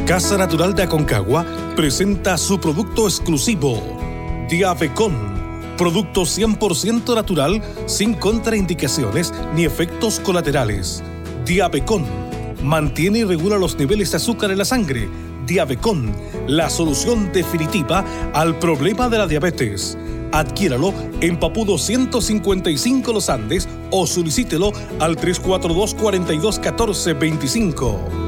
Casa Natural de Aconcagua presenta su producto exclusivo, Diabecon, producto 100% natural, sin contraindicaciones ni efectos colaterales. Diabecon mantiene y regula los niveles de azúcar en la sangre. Diabecon, la solución definitiva al problema de la diabetes. Adquiéralo en Papudo 155 Los Andes o solicítelo al 342-42-14-25.